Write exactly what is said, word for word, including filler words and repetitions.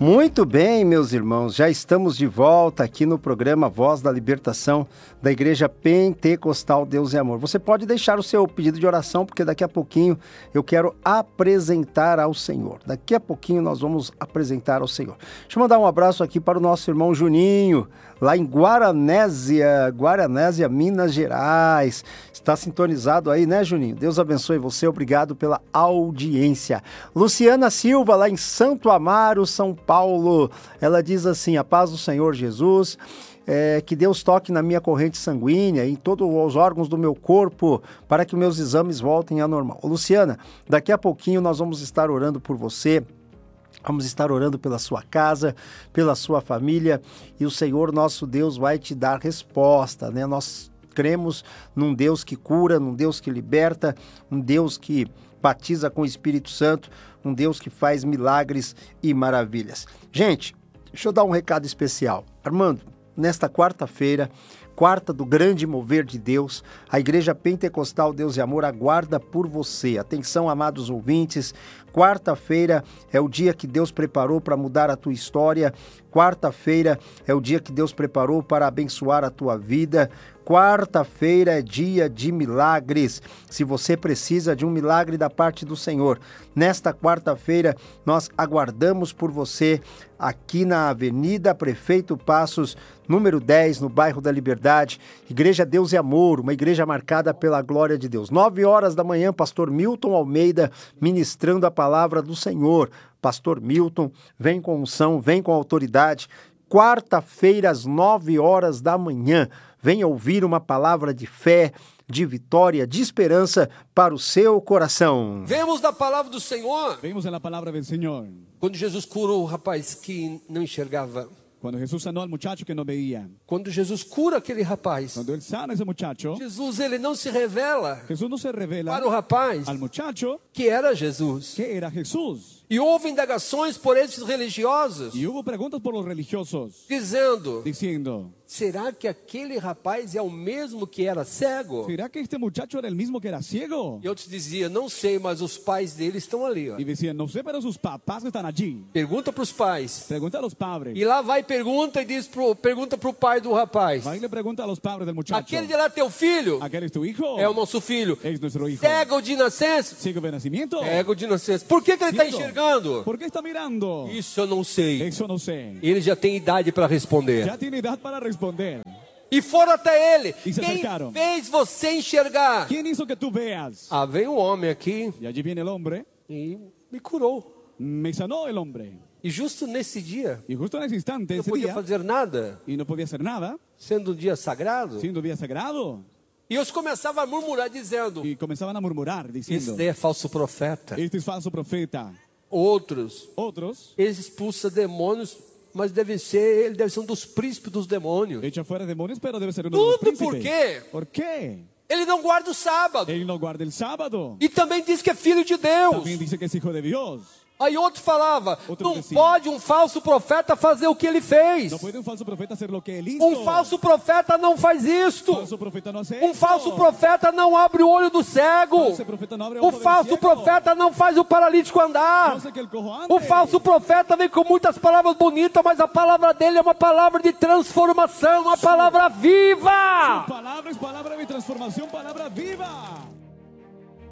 Muito bem, meus irmãos, já estamos de volta aqui no programa Voz da Libertação da Igreja Pentecostal Deus e Amor. Você pode deixar o seu pedido de oração, porque daqui a pouquinho eu quero apresentar ao Senhor. Daqui a pouquinho nós vamos apresentar ao Senhor. Deixa eu mandar um abraço aqui para o nosso irmão Juninho, lá em Guaranésia, Guaranésia, Minas Gerais. Está sintonizado aí, né, Juninho? Deus abençoe você, obrigado pela audiência. Luciana Silva, lá em Santo Amaro, São Paulo. Ela diz assim: a paz do Senhor Jesus, é, que Deus toque na minha corrente sanguínea, em todos os órgãos do meu corpo, para que meus exames voltem ao normal. Ô, Luciana, daqui a pouquinho nós vamos estar orando por você. Vamos estar orando pela sua casa, pela sua família, e o Senhor nosso Deus vai te dar resposta, né? Nós cremos num Deus que cura, num Deus que liberta, um Deus que batiza com o Espírito Santo, um Deus que faz milagres e maravilhas. Gente, deixa eu dar um recado especial. Armando, nesta quarta-feira, quarta do grande mover de Deus, a Igreja Pentecostal Deus e Amor aguarda por você. Atenção, amados ouvintes, quarta-feira é o dia que Deus preparou para mudar a tua história. Quarta-feira é o dia que Deus preparou para abençoar a tua vida. Quarta-feira é dia de milagres. Se você precisa de um milagre da parte do Senhor, nesta quarta-feira nós aguardamos por você aqui na Avenida Prefeito Passos, número dez, no bairro da Liberdade. Igreja Deus e Amor, uma igreja marcada pela glória de Deus. Nove horas da manhã, pastor Milton Almeida ministrando a palavra do Senhor. Pastor Milton, vem com unção, vem com autoridade. Quarta-feira, às nove horas da manhã, venha ouvir uma palavra de fé, de vitória, de esperança para o seu coração. Vemos da palavra do Senhor. Vemos na palavra do Senhor. Quando Jesus curou o rapaz que não enxergava. Quando Jesus sanou al muchacho que não veía. Quando Jesus cura aquele rapaz. Quando ele sana esse muchacho. Jesus, ele não se revela. Jesus não se revela para o rapaz. Al muchacho. Que era Jesus. Que era Jesus. E houve indagações por esses religiosos. E houve perguntas por los religiosos. Dizendo. Dizendo. Será que aquele rapaz é o mesmo que era cego? Será que este muchacho era o mesmo que era ciego? E outros diziam, não sei, mas os pais dele estão ali. Ó. E diziam, não sei, mas os papás estão allí. Pergunta para os pais. Pergunta aos padres. E lá vai pergunta e diz pro, pergunta para o pai do rapaz. Vai e le pergunta aos padres do muchacho. Aquele de lá teu filho? Aquele é teu hijo? É o nosso filho. É nosso hijo. Cego de nascença? Cego de nascimento? Cego de nascença. Por que, que ele está enxergando? Por que está mirando? Isso eu não sei. Isso eu não sei. Ele já tem idade para responder. Já tem idade para responder. E foram até ele. E se Quem acercaram. fez você enxergar? Quem hizo que tu veas? Ah, veio um homem aqui. E allí viene el hombre. E me curou. Me sanó el hombre. E justo nesse dia. E justo nesse instante, não esse podia dia, fazer nada. E não podia fazer nada. Sendo um dia sagrado. Sendo um dia sagrado. E eles começavam a murmurar dizendo. E começavam a murmurar dizendo. Este é falso profeta. Este é falso profeta. Outros. Outros. Eles expulsam demônios. Mas deve ser, ele deve ser um dos príncipes dos demônios. Echa fora demônios, pero deve ser um Tudo dos príncipes. por quê? Por quê? Ele não guarda o sábado. Ele não guarda o sábado. E também diz que é filho de Deus. Também diz que é filho de Deus. Aí outro falava, outro não decía, pode um falso profeta fazer o que ele fez. Não pode um falso profeta fazer o que ele hizo. Um falso profeta não faz isto. Falso profeta não hace um falso esto. profeta não abre o olho do cego. Falso profeta não abre o Um olho do falso ciego. profeta não faz o paralítico andar. Não sei que ele cojo ande. O falso profeta vem com muitas palavras bonitas, mas a palavra dele é uma palavra de transformação, uma palavra viva. Sua palavra é palavra de transformação, palavra viva.